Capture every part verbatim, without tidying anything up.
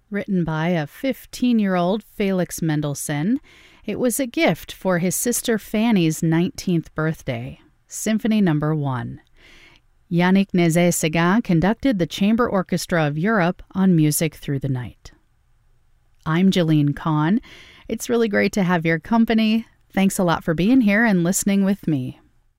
Written by a fifteen-year-old Felix Mendelssohn, it was a gift for his sister Fanny's nineteenth birthday. Symphony Number One. Yannick Nézet-Séguin conducted the Chamber Orchestra of Europe on Music Through the Night. I'm Jalene Kahn. It's really great to have your company. Thanks a lot for being here and listening with me.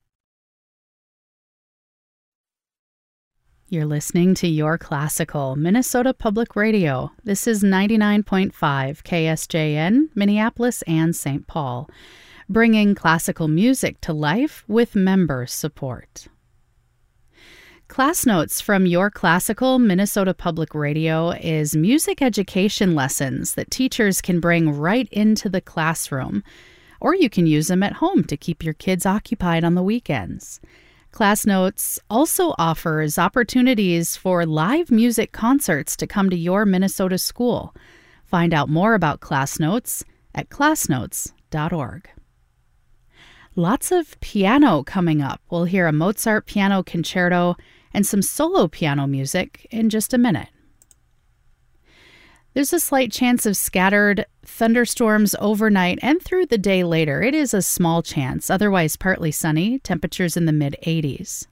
You're listening to Your Classical, Minnesota Public Radio. This is ninety-nine point five K S J N, Minneapolis and Saint Paul, bringing classical music to life with member support. Class Notes from Your Classical, Minnesota Public Radio is music education lessons that teachers can bring right into the classroom, or you can use them at home to keep your kids occupied on the weekends. Class Notes also offers opportunities for live music concerts to come to your Minnesota school. Find out more about Class Notes at class notes dot org. Lots of piano coming up. We'll hear a Mozart piano concerto and some solo piano music in just a minute. There's a slight chance of scattered thunderstorms overnight and through the day later. It is a small chance, otherwise partly sunny, temperatures in the mid eighties.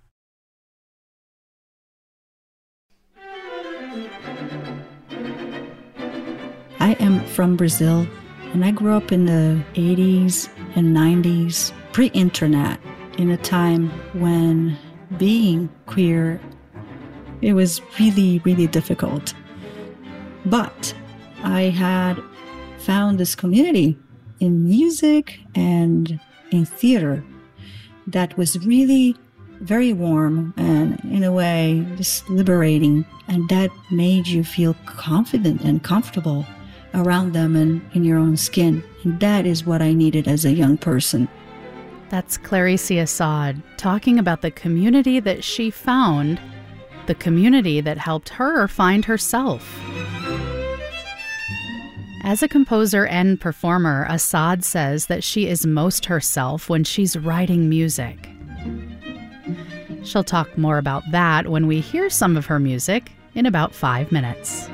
I am from Brazil, and I grew up in the eighties and nineties, pre-internet, in a time when being queer, it was really, really difficult. But I had found this community in music and in theater that was really very warm and, in a way, just liberating. And that made you feel confident and comfortable around them and in your own skin. And that is what I needed as a young person. That's Clarice Assad talking about the community that she found, the community that helped her find herself. As a composer and performer, Assad says that she is most herself when she's writing music. She'll talk more about that when we hear some of her music in about five minutes.